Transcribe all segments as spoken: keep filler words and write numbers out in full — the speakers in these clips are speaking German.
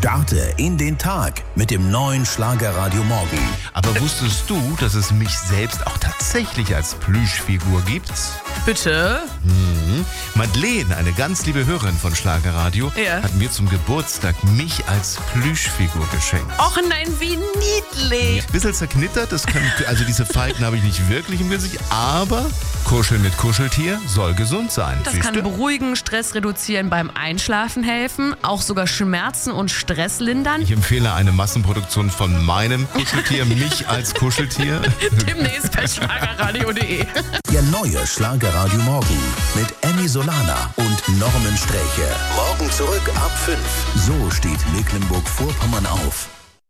Starte in den Tag mit dem neuen Schlagerradio Morgen. Aber wusstest du, dass es mich selbst auch tatsächlich als Plüschfigur gibt? Bitte? Mhm. Madeleine, eine ganz liebe Hörerin von Schlagerradio, Ja. hat mir zum Geburtstag mich als Plüschfigur geschenkt. Och nein, wie niedlich. Ein bisschen zerknittert, das kann, also diese Falten habe ich nicht wirklich im Gesicht, aber Kuscheln mit Kuscheltier soll gesund sein. Das Siehste? kann beruhigen, Stress reduzieren, beim Einschlafen helfen, auch sogar Schmerzen und Stress lindern. Ich empfehle eine Massenproduktion von meinem Kuscheltier, mich als Kuscheltier. Demnächst bei schlagerradio punkt de. Der neue Schlagerradio Morgen mit Annie Solana und Norman Sträche. Morgen zurück ab fünf. So steht Mecklenburg-Vorpommern auf.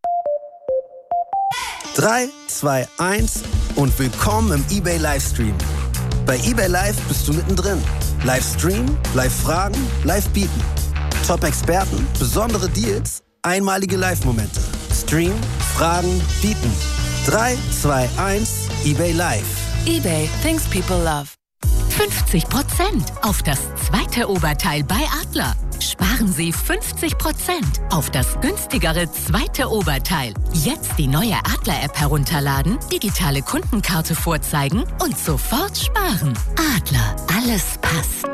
drei, zwei, eins und willkommen im eBay Livestream. Bei eBay Live bist du mittendrin. Livestream, Live-Fragen, Live-Bieten. Top-Experten, besondere Deals, einmalige Live-Momente. Stream, Fragen, Bieten. drei, zwei, eins, eBay Live. eBay, things people love. fünfzig Prozent auf das zweite Oberteil bei Adler. Sparen Sie fünfzig Prozent auf das günstigere zweite Oberteil. Jetzt die neue Adler-App herunterladen, digitale Kundenkarte vorzeigen und sofort sparen. Adler, alles passt.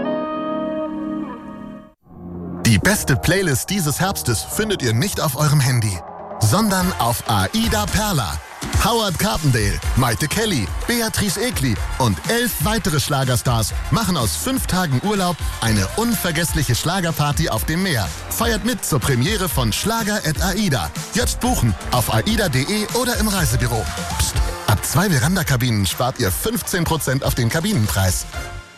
Die beste Playlist dieses Herbstes findet ihr nicht auf eurem Handy, sondern auf Aida Perla. Howard Carpendale, Maite Kelly, Beatrice Egli und elf weitere Schlagerstars machen aus fünf Tagen Urlaub eine unvergessliche Schlagerparty auf dem Meer. Feiert mit zur Premiere von Schlager at Aida. Jetzt buchen auf aida punkt de oder im Reisebüro. Psst, ab zwei Veranda-Kabinen spart ihr fünfzehn Prozent auf den Kabinenpreis.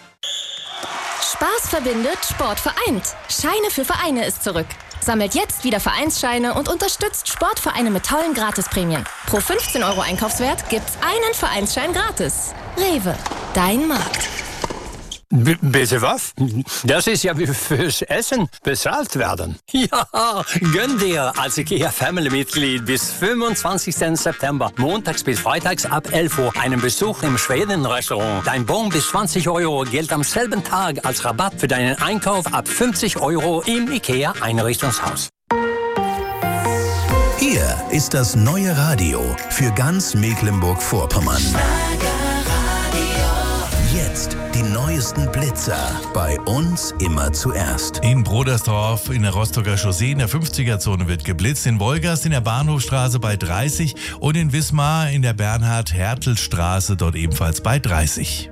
Spaß verbindet, Sport vereint. Scheine für Vereine ist zurück. Sammelt jetzt wieder Vereinsscheine und unterstützt Sportvereine mit tollen Gratisprämien. Pro fünfzehn Euro Einkaufswert gibt's einen Vereinsschein gratis. Rewe, dein Markt. B- bitte was? Das ist ja wie fürs Essen bezahlt werden. Ja, gönn dir als IKEA-Family-Mitglied bis fünfundzwanzigsten September, montags bis freitags ab elf Uhr, einen Besuch im Schweden-Restaurant. Dein Bon bis zwanzig Euro gilt am selben Tag als Rabatt für deinen Einkauf ab fünfzig Euro im IKEA-Einrichtungshaus. Hier ist das neue Radio für ganz Mecklenburg-Vorpommern. Jetzt die neuesten Blitzer. Bei uns immer zuerst. In Brodersdorf in der Rostocker Chaussee in der fünfziger-Zone wird geblitzt. In Wolgast in der Bahnhofstraße bei dreißig und in Wismar in der Bernhard-Hertel-Straße dort ebenfalls bei dreißig.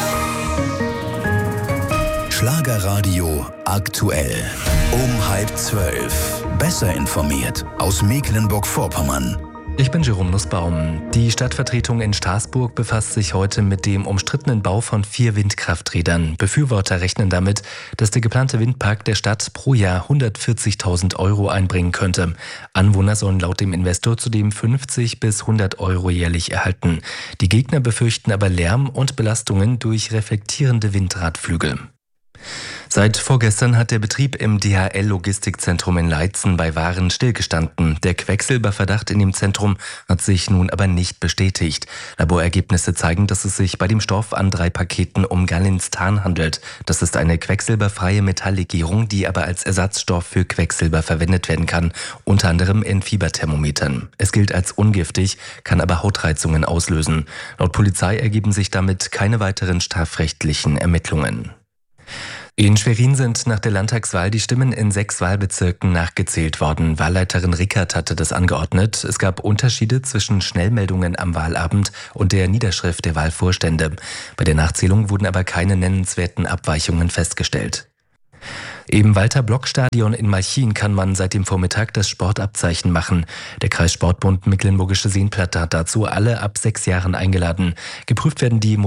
Schlagerradio aktuell. Um halb zwölf. Besser informiert aus Mecklenburg-Vorpommern. Ich bin Jerome Nussbaum. Die Stadtvertretung in Straßburg befasst sich heute mit dem umstrittenen Bau von vier Windkrafträdern. Befürworter rechnen damit, dass der geplante Windpark der Stadt pro Jahr hundertvierzigtausend Euro einbringen könnte. Anwohner sollen laut dem Investor zudem fünfzig bis hundert Euro jährlich erhalten. Die Gegner befürchten aber Lärm und Belastungen durch reflektierende Windradflügel. Seit vorgestern hat der Betrieb im D H L-Logistikzentrum in Leitzen bei Waren stillgestanden. Der Quecksilberverdacht in dem Zentrum hat sich nun aber nicht bestätigt. Laborergebnisse zeigen, dass es sich bei dem Stoff an drei Paketen um Gallinstan handelt. Das ist eine quecksilberfreie Metalllegierung, die aber als Ersatzstoff für Quecksilber verwendet werden kann, unter anderem in Fieberthermometern. Es gilt als ungiftig, kann aber Hautreizungen auslösen. Laut Polizei ergeben sich damit keine weiteren strafrechtlichen Ermittlungen. In Schwerin sind nach der Landtagswahl die Stimmen in sechs Wahlbezirken nachgezählt worden. Wahlleiterin Rickert hatte das angeordnet. Es gab Unterschiede zwischen Schnellmeldungen am Wahlabend und der Niederschrift der Wahlvorstände. Bei der Nachzählung wurden aber keine nennenswerten Abweichungen festgestellt. Im Walter-Block-Stadion in Malchin kann man seit dem Vormittag das Sportabzeichen machen. Der Kreissportbund Mecklenburgische Seenplatte hat dazu alle ab sechs Jahren eingeladen. Geprüft werden die